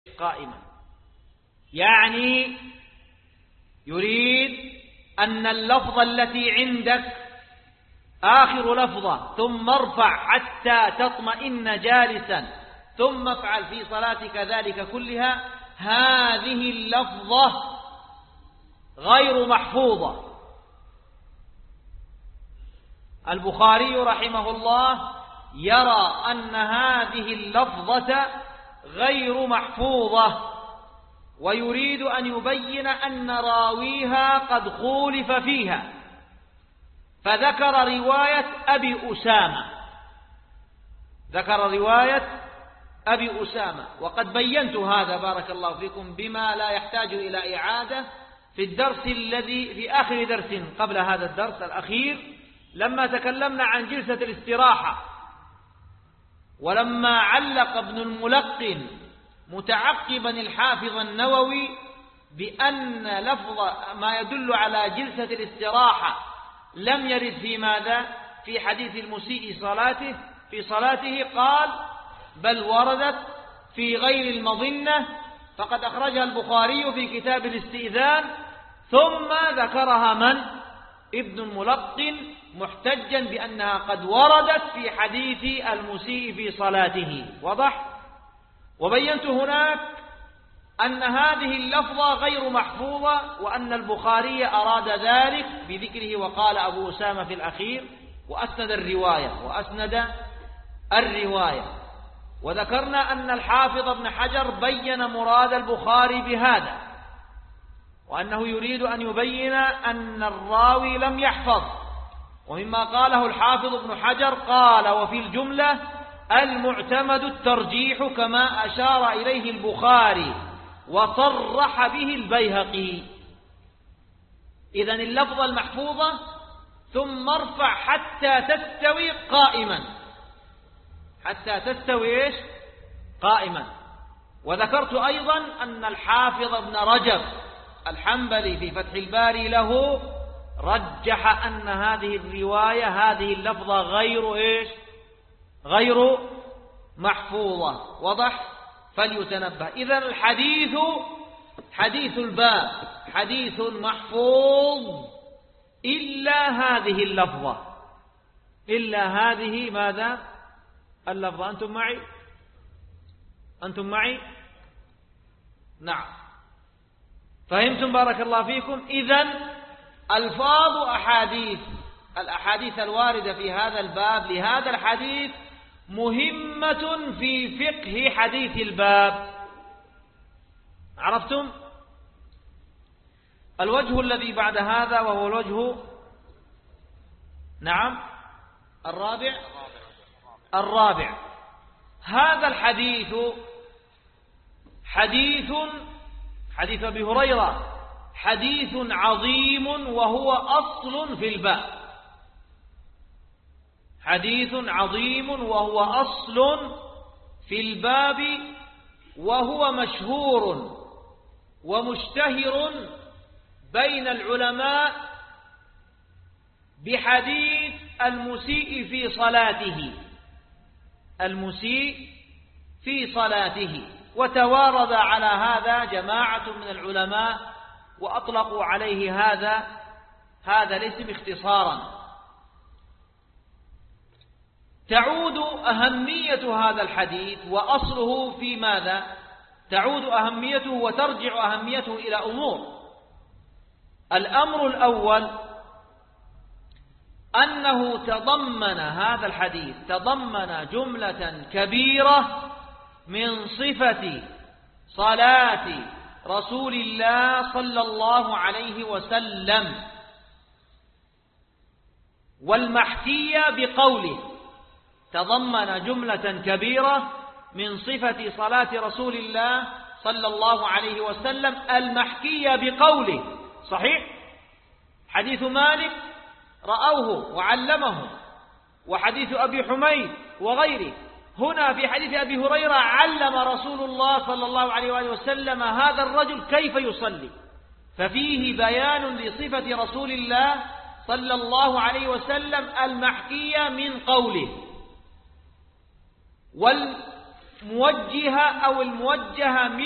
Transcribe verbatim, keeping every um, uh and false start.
قائما، يعني يريد أن اللفظة التي عندك آخر لفظة ثم ارفع حتى تطمئن جالسا ثم افعل في صلاتك ذلك كلها، هذه اللفظة غير محفوظة. البخاري رحمه الله يرى أن هذه اللفظة غير محفوظة، ويريد أن يبين أن راويها قد خولف فيها، فذكر رواية أبي أسامة ذكر رواية أبي أسامة وقد بينت هذا بارك الله فيكم بما لا يحتاج إلى إعادة في الدرس الذي في آخر درس قبل هذا الدرس الأخير، لما تكلمنا عن جلسة الاستراحة، ولما علق ابن الملقن متعقبا الحافظ النووي بأن لفظ ما يدل على جلسة الاستراحة لم يرد في ماذا؟ في حديث المسيء صلاته في صلاته، قال بل وردت في غير المظنة، فقد أخرجها البخاري في كتاب الاستئذان، ثم ذكرها من؟ ابن الملقن محتجا بأنها قد وردت في حديث المسيء في صلاته. وضح؟ وبينت هناك أن هذه اللفظة غير محفوظة، وأن البخاري أراد ذلك بذكره، وقال أبو أسامة في الأخير، وأسند الرواية وأسند الرواية وذكرنا أن الحافظ ابن حجر بين مراد البخاري بهذا، وأنه يريد أن يبين أن الراوي لم يحفظ. ومما قاله الحافظ ابن حجر قال وفي الجملة المعتمد الترجيح كما أشار إليه البخاري وصرح به البيهقي. إذن اللفظة المحفوظة ثم ارفع حتى تستوي قائما حتى تستوي إيش؟ قائما. وذكرت أيضا أن الحافظ ابن رجب الحنبلي في فتح الباري له رجح أن هذه الرواية هذه اللفظة غير إيش؟ غير محفوظة. وضح؟ فليتنبه. إذن الحديث حديث الباب حديث محفوظ إلا هذه اللفظة إلا هذه ماذا؟ اللفظة. أنتم معي؟ أنتم معي؟ نعم، فهمتم بارك الله فيكم. إذن ألفاظ أحاديث الأحاديث الواردة في هذا الباب لهذا الحديث مهمة في فقه حديث الباب. عرفتم؟ الوجه الذي بعد هذا وهو الوجه نعم الرابع الرابع هذا الحديث حديث حديث أبي هريرة حديث عظيم وهو أصل في الباب حديث عظيم وهو أصل في الباب وهو مشهور ومشتهر بين العلماء بحديث المسيء في صلاته المسيء في صلاته وتوارد على هذا جماعة من العلماء وأطلقوا عليه هذا هذا الاسم اختصارا. تعود أهمية هذا الحديث وأصله في ماذا؟ تعود أهميته وترجع أهميته إلى أمور. الأمر الأول أنه تضمن هذا الحديث تضمن جملة كبيرة من صفة صلاة رسول الله صلى الله عليه وسلم والمحكية بقوله تضمن جملة كبيرة من صفة صلاة رسول الله صلى الله عليه وسلم المحكية بقوله. صحيح؟ حديث مالك رأوه وعلمه، وحديث أبي حميد وغيره. هنا في حديث أبي هريرة علم رسول الله صلى الله عليه وآله وسلم هذا الرجل كيف يصلي، ففيه بيان لصفة رسول الله صلى الله عليه وسلم المحكية من قوله، والموجهة أو الموجهة من